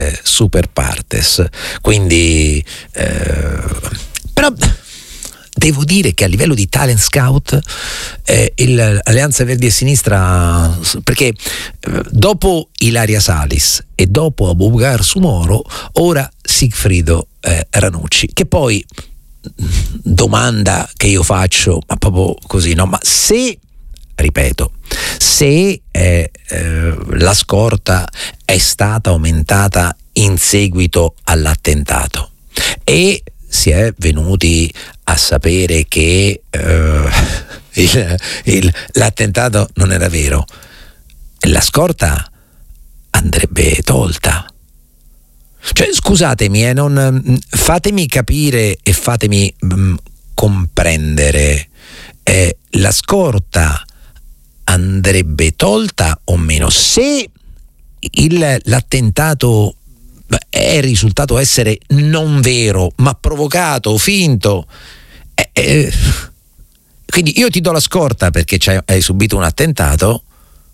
super partes. Quindi però devo dire che a livello di talent scout l'Alleanza Verdi e Sinistra, perché dopo Ilaria Salis e dopo Abubakar Sumoro, ora Sigfrido Ranucci, che poi domanda che io faccio, ma proprio così, no? Ma se, ripeto, se la scorta è stata aumentata in seguito all'attentato e si è venuti a sapere che l'attentato non era vero, la scorta andrebbe tolta. Cioè, scusatemi, fatemi capire e fatemi comprendere, la scorta andrebbe tolta o meno se l'attentato è risultato essere non vero, ma provocato, finto. Quindi io ti do la scorta perché hai subito un attentato.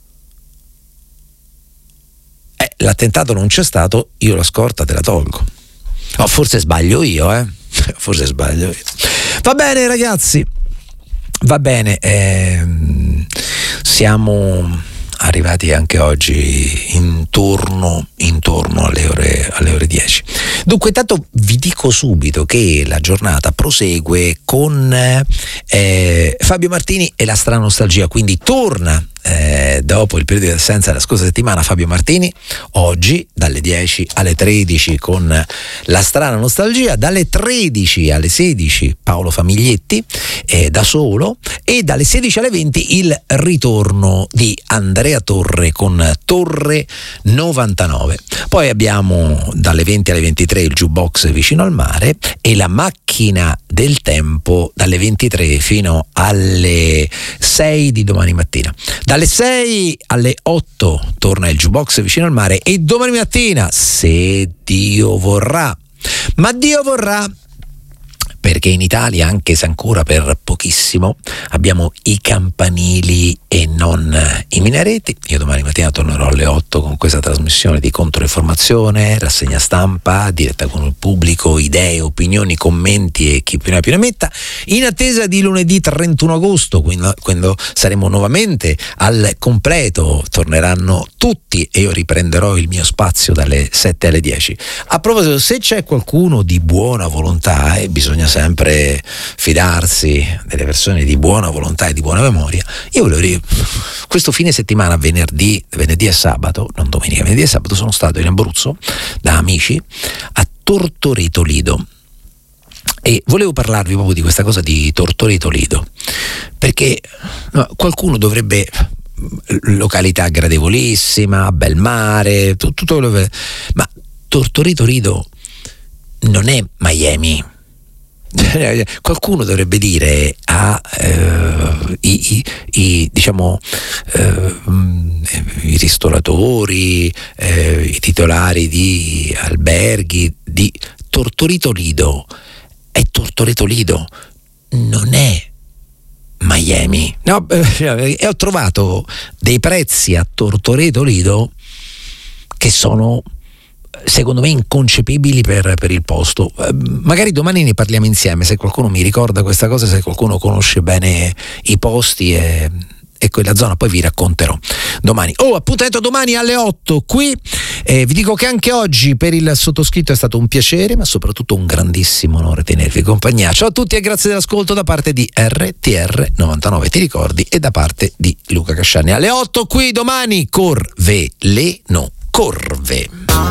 L'attentato non c'è stato, io la scorta te la tolgo. Forse sbaglio io, forse sbaglio io. Va bene, ragazzi, va bene, siamo arrivati anche oggi intorno alle ore 10. Dunque, intanto vi dico subito che la giornata prosegue con Fabio Martini e la strana nostalgia, quindi torna dopo il periodo di assenza della scorsa settimana Fabio Martini, oggi dalle 10 alle 13 con la strana nostalgia, dalle 13 alle 16 Paolo Famiglietti da solo, e dalle 16 alle 20 il ritorno di Andrea Torre con Torre 99. Poi abbiamo dalle 20 alle 23 il jukebox vicino al mare e la macchina del tempo dalle 23 fino alle 6 di domani mattina. Dalle 6 alle 8 torna il jukebox vicino al mare e domani mattina, se Dio vorrà, ma Dio vorrà, perché in Italia, anche se ancora per pochissimo, abbiamo i campanili e non i minareti. Io domani mattina tornerò alle 8 con questa trasmissione di controinformazione, rassegna stampa, diretta con il pubblico, idee, opinioni, commenti e chi più ne ha più ne metta, in attesa di lunedì 31 agosto, quando saremo nuovamente al completo, torneranno tutti e io riprenderò il mio spazio dalle 7 alle 10. A proposito, se c'è qualcuno di buona volontà, e bisogna sempre fidarsi delle persone di buona volontà e di buona memoria, io volevo dire, questo fine settimana, venerdì e sabato, non domenica, venerdì e sabato, sono stato in Abruzzo da amici a Tortoreto Lido e volevo parlarvi proprio di questa cosa di Tortoreto Lido, perché qualcuno dovrebbe, località gradevolissima, bel mare, tutto quello che, ma Tortoreto Lido non è Miami. Qualcuno dovrebbe dire i ristoratori, i titolari di alberghi di Tortoreto Lido, è Tortoreto Lido, non è Miami. No, e ho trovato dei prezzi a Tortoreto Lido che sono, secondo me, inconcepibili per il posto. Magari domani ne parliamo insieme, se qualcuno mi ricorda questa cosa, se qualcuno conosce bene i posti e quella zona, poi vi racconterò domani. Appuntamento domani alle 8 qui. Vi dico che anche oggi per il sottoscritto è stato un piacere, ma soprattutto un grandissimo onore tenervi compagnia. Ciao a tutti e grazie dell'ascolto da parte di RTR 99, ti ricordi, e da parte di Luca Casciani. Alle 8 qui domani, Corveleno, Corve.